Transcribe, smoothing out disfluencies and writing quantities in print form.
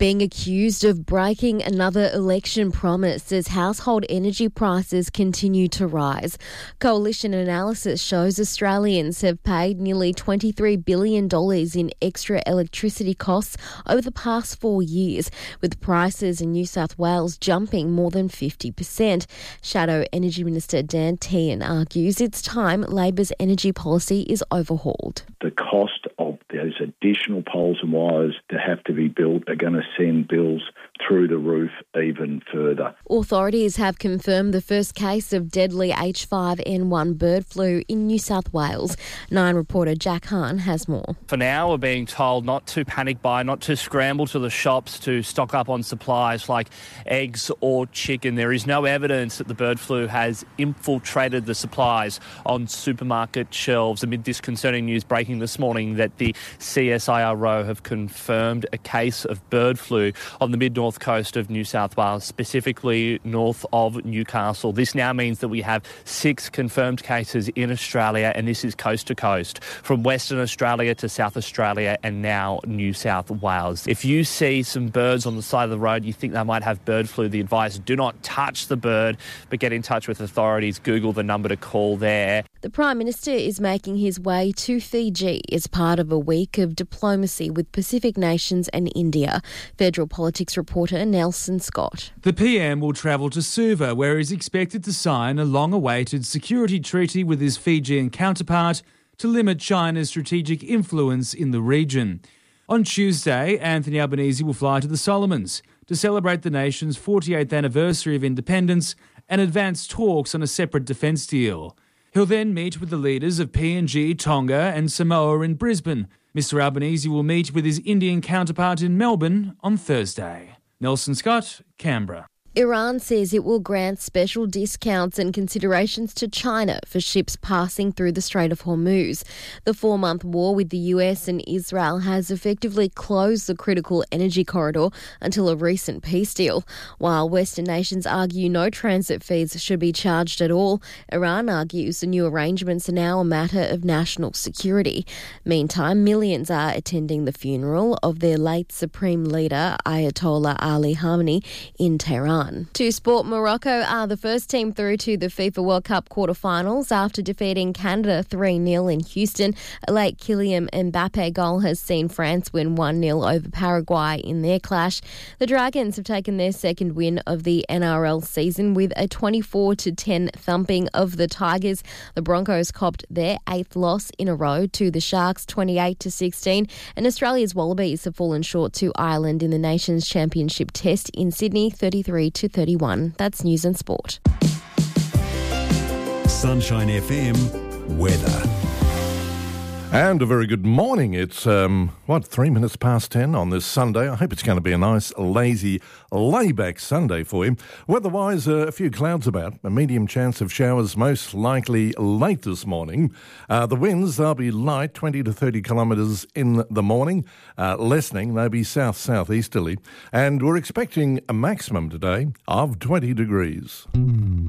Being accused of breaking another election promise as household energy prices continue to rise. Coalition analysis shows Australians have paid nearly $23 billion in extra electricity costs over the past 4 years, with prices in New South Wales jumping more than 50%. Shadow Energy Minister Dan Tehan argues it's time Labor's energy policy is overhauled. The cost of those additional poles and wires that have to be built are going to send bills through the roof even further. Authorities have confirmed the first case of deadly H5N1 bird flu in New South Wales. Nine reporter Jack Hahn has more. For now, we're being told not to panic buy, not to scramble to the shops to stock up on supplies like eggs or chicken. There is no evidence that the bird flu has infiltrated the supplies on supermarket shelves. Amid this concerning news breaking this morning that the CSIRO have confirmed a case of bird flu on the mid-north coast of New South Wales, specifically north of Newcastle. This now means that we have 6 confirmed cases in Australia, and this is coast to coast, from Western Australia to South Australia and now New South Wales. If you see some birds on the side of the road, you think they might have bird flu, the advice: do not touch the bird, but get in touch with authorities. Google the number to call there. The Prime Minister is making his way to Fiji as part of a week of diplomacy with Pacific nations and India. Federal politics reporter Nelson Scott. The PM will travel to Suva, where he's expected to sign a long-awaited security treaty with his Fijian counterpart to limit China's strategic influence in the region. On Tuesday, Anthony Albanese will fly to the Solomons to celebrate the nation's 48th anniversary of independence and advance talks on a separate defence deal. He'll then meet with the leaders of PNG, Tonga and Samoa in Brisbane. Mr Albanese will meet with his Indian counterpart in Melbourne on Thursday. Nelson Scott, Canberra. Iran says it will grant special discounts and considerations to China for ships passing through the Strait of Hormuz. The 4-month war with the US and Israel has effectively closed the critical energy corridor until a recent peace deal. While Western nations argue no transit fees should be charged at all, Iran argues the new arrangements are now a matter of national security. Meantime, millions are attending the funeral of their late Supreme Leader, Ayatollah Ali Khamenei, in Tehran. To sport, Morocco are the first team through to the FIFA World Cup quarterfinals after defeating Canada 3-0 in Houston. A late Kylian Mbappe goal has seen France win 1-0 over Paraguay in their clash. The Dragons have taken their second win of the NRL season with a 24-10 thumping of the Tigers. The Broncos copped their 8th loss in a row to the Sharks, 28-16, and Australia's Wallabies have fallen short to Ireland in the Nations Championship Test in Sydney, 33-31. That's News and Sport. Sunshine FM weather. And a very good morning. It's, 3 minutes past 10 on this Sunday. I hope it's going to be a nice, lazy, layback Sunday for you. Weather-wise, a few clouds about. A medium chance of showers most likely late this morning. The winds, they'll be light, 20 to 30 kilometres in the morning. Lessening, they'll be south-southeasterly. And we're expecting a maximum today of 20 degrees.